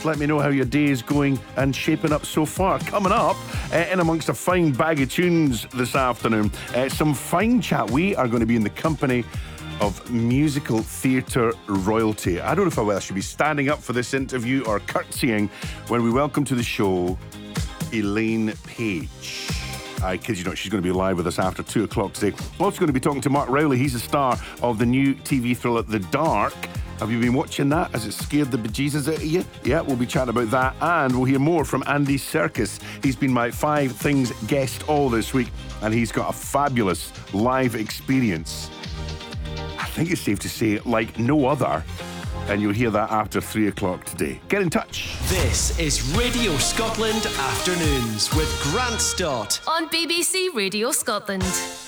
us. Let me know how your day is going and shaping up so far. Coming up, in amongst a fine bag of tunes this afternoon, some fine chat. We are going to be in the company of musical theatre royalty. I don't know if I should be standing up for this interview or curtsying when we welcome to the show Elaine Paige. I kid you not, she's going to be live with us after 2 o'clock today. We're also going to be talking to Mark Rowley. He's the star of the new TV thriller The Dark. Have you been watching that? Has it scared the bejesus out of you? Yeah, we'll be chatting about that. And we'll hear more from Andy Serkis. He's been my 5 Things guest all this week, and he's got a fabulous live experience. I think it's safe to say, like no other. And you'll hear that after 3 o'clock today. Get in touch. This is Radio Scotland Afternoons with Grant Stott on BBC Radio Scotland.